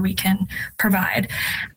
we can provide.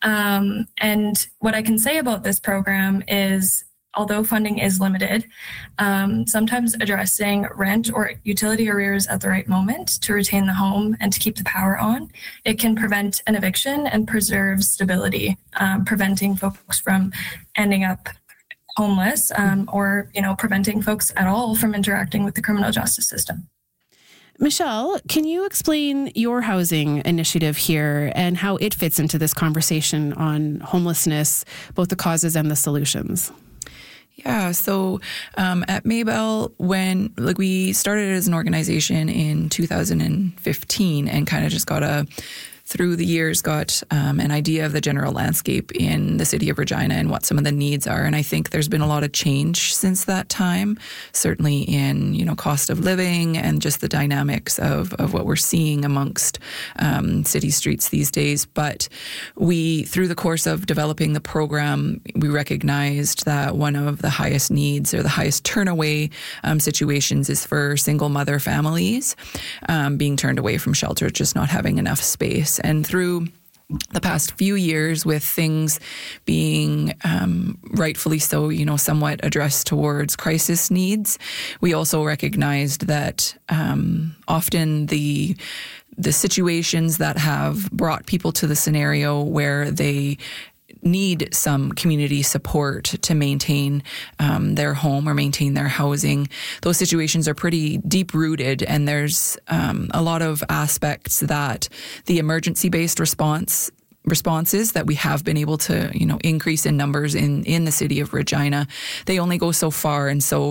And what I can say about this program is, although funding is limited, sometimes addressing rent or utility arrears at the right moment to retain the home and to keep the power on, it can prevent an eviction and preserve stability, preventing folks from ending up homeless, or preventing folks at all from interacting with the criminal justice system. Michelle, can you explain your housing initiative here and how it fits into this conversation on homelessness, both the causes and the solutions? Yeah, so at Maybell, when we started as an organization in 2015 and kind of just through the years got an idea of the general landscape in the city of Regina and what some of the needs are. And I think there's been a lot of change since that time, certainly in, cost of living and just the dynamics of what we're seeing amongst city streets these days. But through the course of developing the program, we recognized that one of the highest needs or the highest turnaway situations is for single mother families being turned away from shelter, just not having enough space. And through the past few years, with things being rightfully so, somewhat addressed towards crisis needs, we also recognized that often the situations that have brought people to the scenario where they need some community support to maintain their home or maintain their housing, those situations are pretty deep-rooted, and there's a lot of aspects that the emergency-based responses that we have been able to, increase in numbers in the city of Regina, they only go so far. And so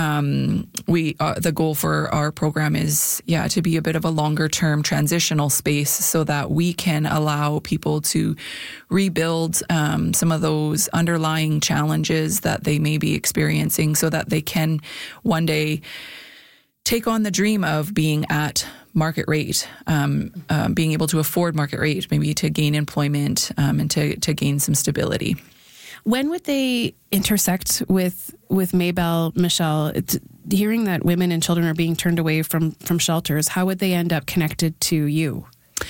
the goal for our program is, to be a bit of a longer term transitional space so that we can allow people to rebuild some of those underlying challenges that they may be experiencing so that they can one day take on the dream of being at market rate, being able to afford market rate, maybe to gain employment and to gain some stability. When would they intersect with Maybell, Michelle? Hearing that women and children are being turned away from shelters, how would they end up connected to you?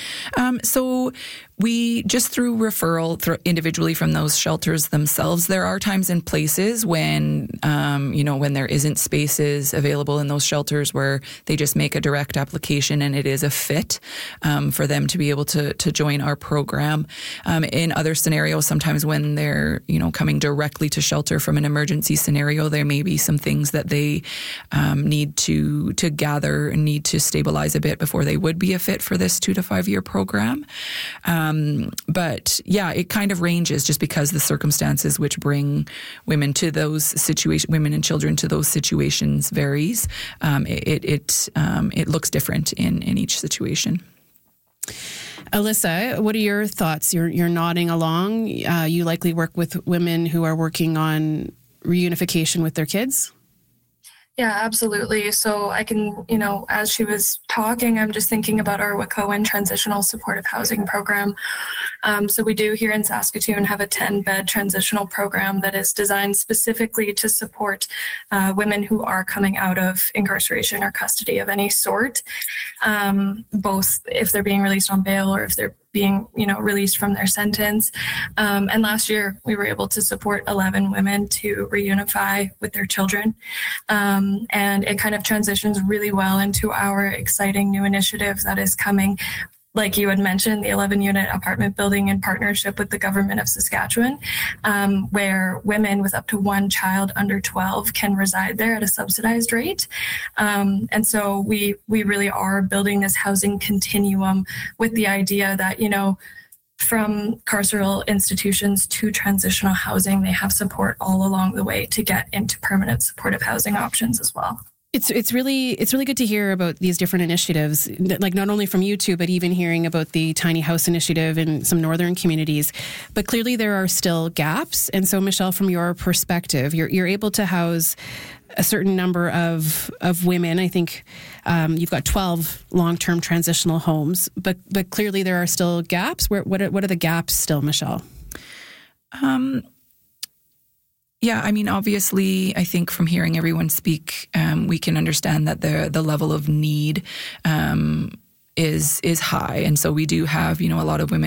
So we just through referral individually from those shelters themselves, there are times and places when, when there isn't spaces available in those shelters where they just make a direct application and it is a fit for them to be able to join our program. In other scenarios, sometimes when they're, coming directly to shelter from an emergency scenario, there may be some things that they need to gather and need to stabilize a bit before they would be a fit for this 2 to 5 year program. But it kind of ranges just because the circumstances which bring women to those situations, women and children to those situations varies. It looks different in each situation. Alyssa, what are your thoughts? You're nodding along. You likely work with women who are working on reunification with their kids? Yeah, absolutely. So I can, as she was talking, I'm just thinking about our WCOHN Transitional Supportive Housing Program. So we do here in Saskatoon have a 10-bed transitional program that is designed specifically to support women who are coming out of incarceration or custody of any sort, both if they're being released on bail or if they're being, released from their sentence. And last year, we were able to support 11 women to reunify with their children. And it kind of transitions really well into our exciting new initiative that is coming, like you had mentioned, the 11-unit apartment building in partnership with the government of Saskatchewan, where women with up to one child under 12 can reside there at a subsidized rate. And so we really are building this housing continuum with the idea that, from carceral institutions to transitional housing, they have support all along the way to get into permanent supportive housing options as well. It's really good to hear about these different initiatives, like not only from you two, but even hearing about the tiny house initiative in some northern communities. But clearly there are still gaps. And so, Michelle, from your perspective, you're able to house a certain number of women. I think you've got 12 long-term transitional homes, but clearly there are still gaps. What are the gaps still, Michelle? Yeah, I mean, obviously, I think from hearing everyone speak, we can understand that the level of need is high. And so we do have, a lot of women